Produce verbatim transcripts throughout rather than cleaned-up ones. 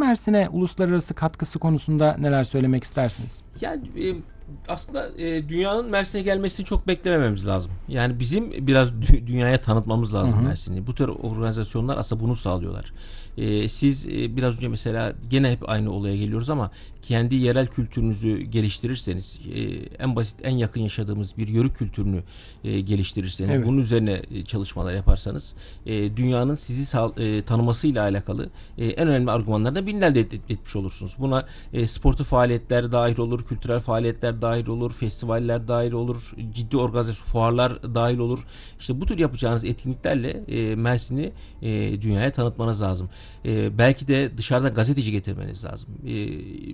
Mersin'e uluslararası katkısı konusunda neler söylemek istersiniz? Yani e, aslında e, dünyanın Mersin'e gelmesini çok beklemememiz lazım. Yani bizim biraz dü- dünyaya tanıtmamız Hı lazım hı. Mersin'i. Bu tür organizasyonlar aslında bunu sağlıyorlar. E, siz e, biraz önce mesela gene hep aynı olaya geliyoruz ama kendi yerel kültürünüzü geliştirirseniz, e, en basit, en yakın yaşadığımız bir yörük kültürünü e, geliştirirseniz, Evet. bunun üzerine e, çalışmalar yaparsanız, e, dünyanın sizi sağ, e, tanımasıyla alakalı e, en önemli argümanlardan birini elde et- etmiş olursunuz. Buna e, sportif faaliyetler dahil olur, kültürel faaliyetler dahil olur, festivaller dahil olur, ciddi organizasyon, fuarlar dahil olur. İşte bu tür yapacağınız etkinliklerle e, Mersin'i e, dünyaya tanıtmanız lazım. E, belki de dışarıdan gazeteci getirmeniz lazım. E,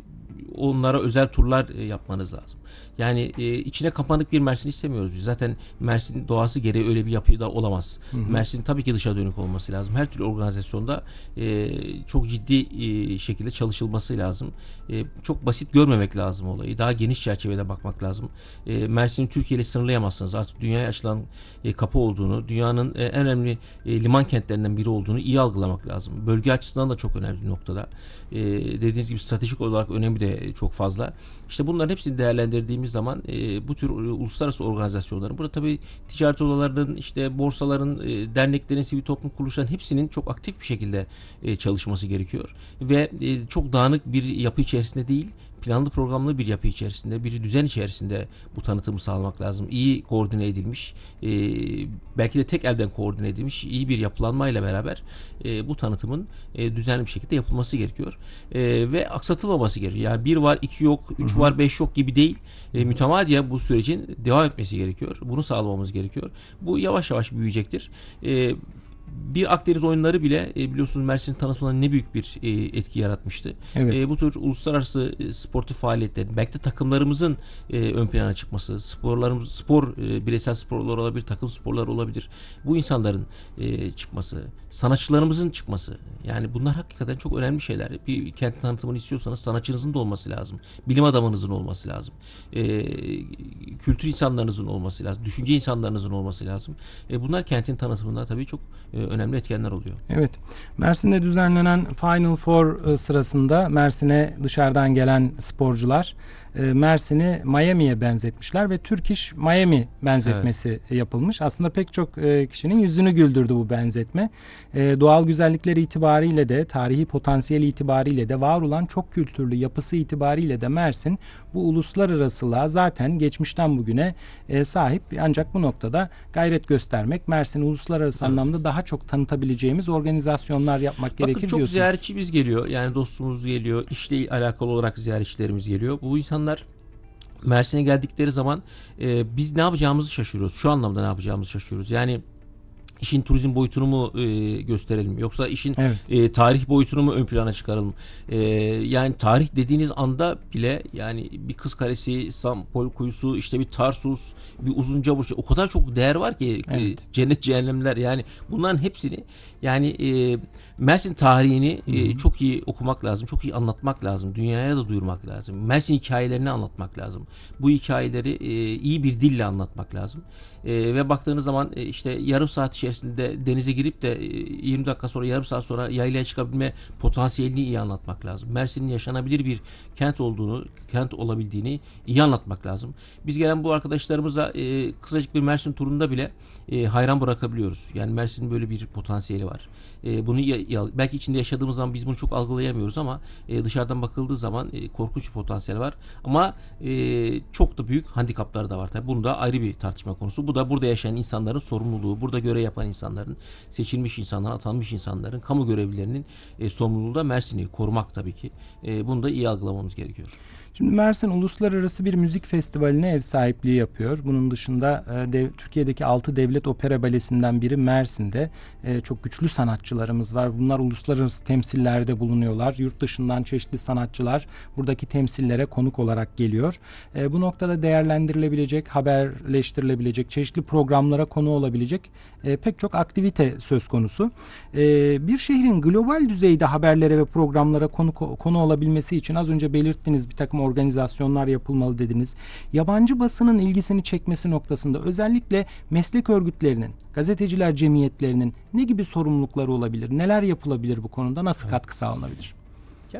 onlara özel turlar e, yapmanız lazım. Yani e, içine kapanık bir Mersin istemiyoruz biz. Zaten Mersin doğası gereği öyle bir yapıda olamaz. Hı hı. Mersin tabii ki dışa dönük olması lazım. Her türlü organizasyonda e, çok ciddi e, şekilde çalışılması lazım. E, çok basit görmemek lazım olayı. Daha geniş çerçevede bakmak lazım. E, Mersin'i Türkiye ile sınırlayamazsınız. Artık dünyaya açılan e, kapı olduğunu, dünyanın e, en önemli e, liman kentlerinden biri olduğunu iyi algılamak lazım. Bölge açısından da çok önemli bir noktada. E, dediğiniz gibi stratejik olarak önemi de çok fazla. İşte bunların hepsini değerlendirdiğimiz zaman e, bu tür e, uluslararası organizasyonların, burada tabii ticaret odalarının, işte borsaların, e, derneklerin, sivil toplum kuruluşlarının hepsinin çok aktif bir şekilde e, çalışması gerekiyor. Ve e, çok dağınık bir yapı içerisinde değil, planlı programlı bir yapı içerisinde, bir düzen içerisinde bu tanıtımı sağlamak lazım. İyi koordine edilmiş, e, belki de tek elden koordine edilmiş iyi bir yapılanmayla beraber e, bu tanıtımın e, düzenli bir şekilde yapılması gerekiyor. E, ve aksatılmaması gerekiyor. Yani bir var, iki yok, üç Hı hı. var, beş yok gibi değil. E, mütemadiyen bu sürecin devam etmesi gerekiyor. Bunu sağlamamız gerekiyor. Bu yavaş yavaş büyüyecektir. E, Bir Akdeniz oyunları bile e, biliyorsunuz Mersin'in tanıtımına ne büyük bir e, etki yaratmıştı. Evet. E, bu tür uluslararası e, sportif faaliyetlerin, belki de takımlarımızın e, ön plana çıkması, sporlarımız, spor, e, bireysel sporlar olabilir, takım sporlar olabilir. Bu insanların e, çıkması, sanatçılarımızın çıkması. Yani bunlar hakikaten çok önemli şeyler. Bir kent tanıtımını istiyorsanız sanatçınızın da olması lazım. Bilim adamınızın olması lazım. E, kültür insanlarınızın olması lazım. Düşünce insanlarınızın olması lazım. E, bunlar kentin tanıtımında tabii çok e, önemli etkenler oluyor. Evet. Mersin'de düzenlenen Final Four e, sırasında Mersin'e dışarıdan gelen sporcular e, Mersin'i Miami'ye benzetmişler ve Türk İş Miami benzetmesi yapılmış. Aslında pek çok e, kişinin yüzünü güldürdü bu benzetme. E, doğal güzellikleri itibariyle de, tarihi potansiyeli itibariyle de, var olan çok kültürlü yapısı itibariyle de Mersin bu uluslararasılığa zaten geçmişten bugüne e, sahip. Ancak bu noktada gayret göstermek, Mersin'i uluslararası Evet. anlamda daha çok tanıtabileceğimiz organizasyonlar yapmak Bakın gerekir çok diyorsunuz. ziyaretçimiz geliyor. Yani dostumuz geliyor. İşle alakalı olarak ziyaretçilerimiz geliyor. Bu insanlar Mersin'e geldikleri zaman e, biz ne yapacağımızı şaşırıyoruz. Şu anlamda ne yapacağımızı şaşırıyoruz. Yani işin turizm boyutunu mu e, gösterelim, yoksa işin Evet. e, tarih boyutunu mu ön plana çıkaralım? E, yani tarih dediğiniz anda bile, yani bir Kız Kalesi, Sampol Kuyusu, işte bir Tarsus, bir Uzuncaburç, o kadar çok değer var ki, e, Evet. cennet cehennemler, yani bunların hepsini, yani e, Mersin tarihini Hı hı. e, çok iyi okumak lazım, çok iyi anlatmak lazım, dünyaya da duyurmak lazım. Mersin hikayelerini anlatmak lazım. Bu hikayeleri e, iyi bir dille anlatmak lazım. E, ve baktığınız zaman e, işte yarım saat içerisinde denize girip de e, yirmi dakika sonra, yarım saat sonra yaylaya çıkabilme potansiyelini iyi anlatmak lazım. Mersin'in yaşanabilir bir kent olduğunu, kent olabildiğini iyi anlatmak lazım. Biz gelen bu arkadaşlarımıza e, kısacık bir Mersin turunda bile e, hayran bırakabiliyoruz. Yani Mersin'in böyle bir potansiyeli var. E, bunu ya, ya, belki içinde yaşadığımız zaman biz bunu çok algılayamıyoruz ama e, dışarıdan bakıldığı zaman e, korkunç bir potansiyel var. Ama e, çok da büyük handikapları da var. Tabii bunu da ayrı bir tartışma konusu. Bu da burada yaşayan insanların sorumluluğu, burada görev yapan insanların, seçilmiş insanların, atanmış insanların, kamu görevlilerinin e, sorumluluğu da Mersin'i korumak tabii ki. E, bunu da iyi algılamamız gerekiyor. Şimdi Mersin uluslararası bir müzik festivaline ev sahipliği yapıyor. Bunun dışında e, dev, Türkiye'deki altı devlet opera balesinden biri Mersin'de. E, çok güçlü sanatçılarımız var. Bunlar uluslararası temsillerde bulunuyorlar. Yurt dışından çeşitli sanatçılar buradaki temsillere konuk olarak geliyor. E, bu noktada değerlendirilebilecek, haberleştirilebilecek, çeşitli programlara konu olabilecek e, pek çok aktivite söz konusu. E, bir şehrin global düzeyde haberlere ve programlara konu, konu olabilmesi için az önce belirttiğiniz bir takım organizasyonlar yapılmalı dediniz. Yabancı basının ilgisini çekmesi noktasında özellikle meslek örgütlerinin, gazeteciler cemiyetlerinin ne gibi sorumlulukları olabilir? Neler yapılabilir bu konuda? Nasıl katkı sağlanabilir?